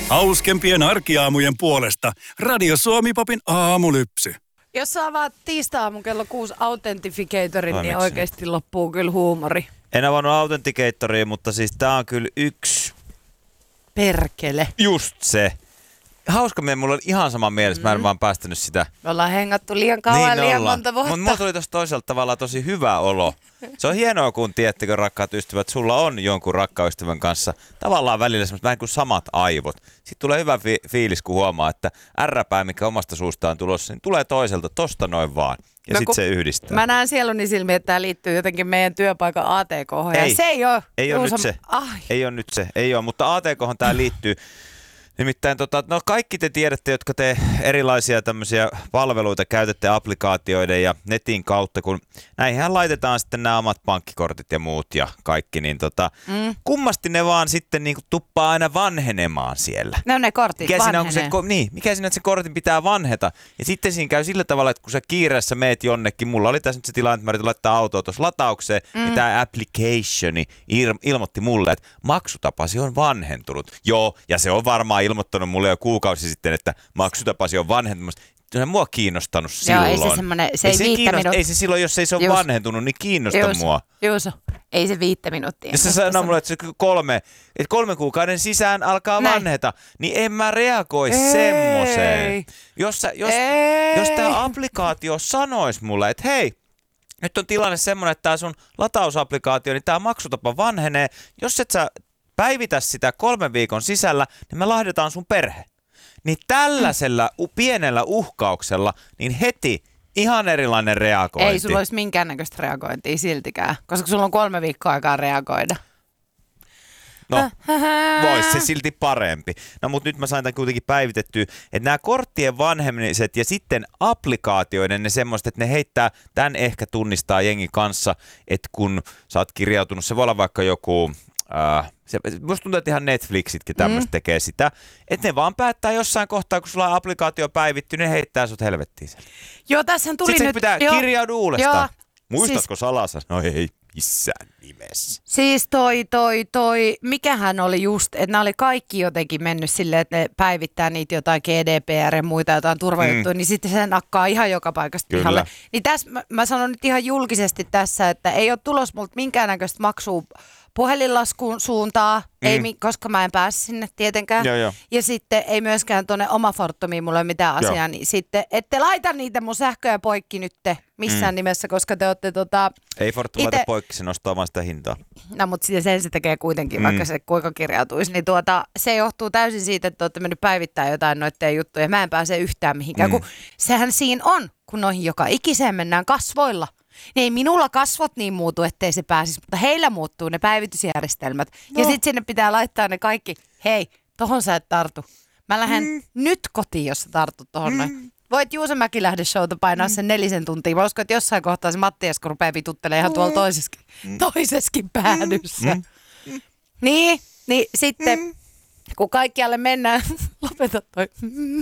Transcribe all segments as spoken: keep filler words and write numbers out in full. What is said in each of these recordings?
Hauskempien arkiaamujen puolesta Radio Suomi Popin aamulypsy. Jos sä avaat tiistaiaamun kello kuusi Authentificatorin, niin oikeasti loppuu kyllä huumori. En avannut Authenticatoria, mutta siis tää on kyllä yksi... Perkele. Just se. Hauska meidän, mulla on ihan sama mielessä, mm. mä en vaan päästänyt sitä. Me ollaan hengattu liian kauan, niin liian ollaan. monta vuotta. Mutta mulla tuli tosta toisella tavalla tosi hyvä olo. Se on hienoa, kun tiedättekö, rakkaat ystävät, sulla on jonkun rakkaystävän kanssa tavallaan välillä semmoista vähän kuin samat aivot. Sitten tulee hyvä fi- fiilis, kun huomaa, että ärräpää, mikä omasta suustaan tulossa, niin tulee toiselta tosta noin vaan. Ja no, sitten se yhdistää. Mä näen sieluni silmiin, että tämä liittyy jotenkin meidän työpaikan A T K:hon. Ei, se ei ole. Ei ole nyt se. Ai. Ei ole nyt se. Ei ole, mutta A T K:hon tämä liittyy. Nimittäin, tota, no kaikki te tiedätte, jotka te erilaisia tämmöisiä palveluita käytätte applikaatioiden ja netin kautta, kun näihin laitetaan sitten nämä omat pankkikortit ja muut ja kaikki, niin tota, mm. kummasti ne vaan sitten niinku tuppaa aina vanhenemaan siellä. Ne on ne kortit, mikä siinä on, vanhenee. se, niin, mikä siinä, että se kortin pitää vanheta. Ja sitten siinä käy sillä tavalla, että kun sä kiireessä meet jonnekin, mulla oli tässä nyt se tilanne, että mä yritin laittaa autoa tuossa lataukseen, mm. niin tämä applicationi il- ilmoitti mulle, että maksutapasi on vanhentunut. Joo, ja se on varmaan ilmoittanut mulle jo kuukausi sitten, että maksutapasi on vanhentunut. Se on mua kiinnostanut silloin. Joo, ei se semmoinen, se ei, ei, se viittä kiinnost, minuuttia. ei se silloin, jos ei se ole Just. vanhentunut, niin kiinnosta Juuso. mua. Juuso, ei se viittä minuuttia. Jos sä sanoo mulle, että se kolme, että kolme kuukauden sisään alkaa Näin. vanheta, niin en mä reagoi ei. semmoiseen. Jos, sä, jos, jos tää applikaatio sanois mulle, että hei, nyt on tilanne semmoinen, että tää sun latausapplikaatio, niin tää maksutapa vanhenee. Jos et sä päivitä sitä kolmen viikon sisällä, niin me lahdetaan sun perhe. Niin tällaisella mm. pienellä uhkauksella, niin heti ihan erilainen reagointi. Ei sulla olisi minkäännäköistä reagointia siltikään, koska sulla on kolme viikkoa aikaa reagoida. No, vois se silti parempi. No, mutta nyt mä sain tämän kuitenkin päivitettyä, että nämä korttien vanhemiset ja sitten applikaatioiden ne semmoiset, että ne heittää, tämän ehkä tunnistaa jengi kanssa, että kun sä oot kirjautunut, se voi olla vaikka joku... Äh, se, musta tuntuu, että ihan Netflixitkin tämmöistä mm. tekee sitä, että ne vaan päättää jossain kohtaa, kun sulla on applikaatio päivitty, ne heittää sut helvettiin sen. Joo, tässähän tuli Sitten nyt... pitää jo, kirjaudu uudestaan. Jo, Muistatko siis, salassa? No ei missään nimessä. Siis toi, toi, toi, mikähän oli just, että nämä oli kaikki jotenkin mennyt silleen, että ne päivittää niitä jotain G D P R ja muita jotain turvajuttuja, mm. niin sitten se nakkaa ihan joka paikasta Kyllä. pihalle. Niin tässä, mä, mä sanon nyt ihan julkisesti tässä, että ei ole tulos multa minkäännäköistä maksua puhelinlaskuun suuntaa, mm. ei, koska mä en pääse sinne tietenkään. Joo, joo. Ja sitten ei myöskään tuonne oma Fortumiin mulle mitään asiaa, joo. niin sitten ette laita niitä mun sähköjä poikki nytte missään mm. nimessä, koska te olette tota... Ei Fortum ite... laita poikki, se nostaa vaan sitä hintaa. No, mutta sen se tekee kuitenkin, Mm. vaikka se kuinka kirjautuisi. Niin tuota, se johtuu täysin siitä, että olette mennyt päivittämään jotain noitteen juttuja. Mä en pääse yhtään mihinkään, mm. kun sehän siinä on, kun noihin joka ikiseen mennään kasvoilla. Niin ei minulla kasvot niin muutu, ettei se pääsisi, mutta heillä muuttuu ne päivitysjärjestelmät. No. Ja sitten sinne pitää laittaa ne kaikki, hei, tohon sä et tartu. Mä lähden mm. nyt kotiin, jos sä tartut tohon mm. noin. Voit Juuso Mäkilähde-showta painaa mm. sen nelisen tuntia. Mä uskon, että jossain kohtaa se Matti Esko rupeaa vituttelemaan ihan tuolla toiseskin, mm. toiseskin päädyssä. Mm. Mm. Niin, niin sitten mm. kun kaikkialle mennään, lopeta toi. Mm.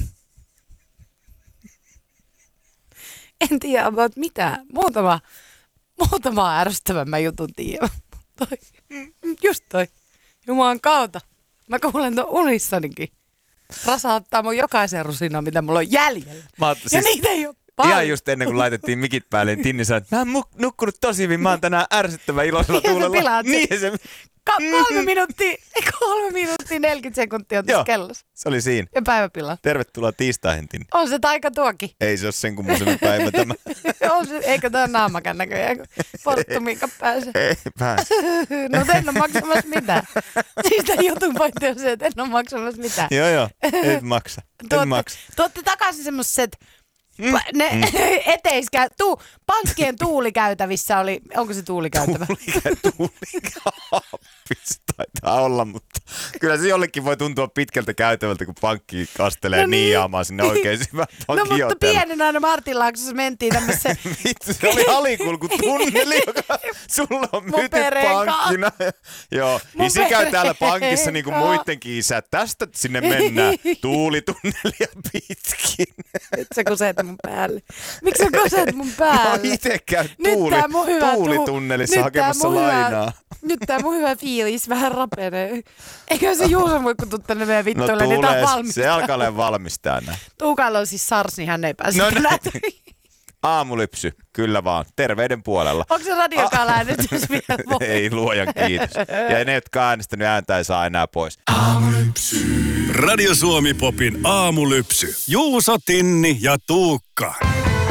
En tiedä about mitään. Muutama, muutama ärsyttävämmän jutun tiedä. Toi, just toi. Jumalan kautta. Mä kuulen ton unissanikin. Rasauttaa mun jokaisen rusinan, mitä mulla on jäljellä. Oot, ja siis niitä ei ole paljon. Ihan just ennen kuin laitettiin mikit päälle, niin Tinni sanoi, että mä oon nukkunut tosi hyvin. Mä oon tänään ärsyttävä iloisella tuulella. Niin se Ka- kolme minuuttia, kolme minuuttia neljäkymmentä sekuntia on tässä kellossa. Se oli siinä. Ja päiväpila. Tervetuloa tiistaihin, Tinni. On se taika tuokin. Ei se ole sen kummoisemmin päivä tämä. On se, eikö tämä naamakan näköjään, kun Fortumiinkaan pääse. Ei pääse. No te en ole maksamassa mitään. Siis tämän jutun pointti on se, että en ole maksamassa mitään. Joo joo, ei maksa. En maksa. Tuotte takaisin semmoiset Mm. Ne mm. eteiskä, tuu, pankkien tuulikäytävissä oli, onko se tuulikäytävä? Tuulikäytävissä taitaa olla, mutta kyllä se jollekin voi tuntua pitkältä käytävältä, kun pankki kastelee no niin. niiaamaan sinne oikein syvään pankkiin. No mutta pienenä aina Martinlaaksossa mentiin tämmöiseen. Vittu, se oli alikulkutunneli, joka sulla on myyty pankkina. Joo, niin se käy täällä pankissa niin kuin muidenkin isät. Tästä sinne mennään tuulitunnelia pitkin. Nyt sä kuseet mun päälle. Miksi sä kuseet mun päälle? No itse käy tuuli, tuulitunnelissa hakemassa lainaa. Hyvä, nyt tää mun hyvä fiilis fiilis vähän rapenee. Eikö se Juuso voi, kun tuu tänne meidän vittuille, no, niin tää on tulee, valmis. se alkaa olla valmis tänne. Tuukalla on siis SARS, niin hän ei pääse No, tänään. Aamulypsy, kyllä vaan. Terveyden puolella. Onko se radiokaan äänestys vielä voi? Ei, luojan kiitos. Ja ne, jotka äänestänyt ääntä, ei saa enää pois. Aamulypsy. Radio Suomi Popin aamulypsy. Juuso, Tinni ja Tuukka.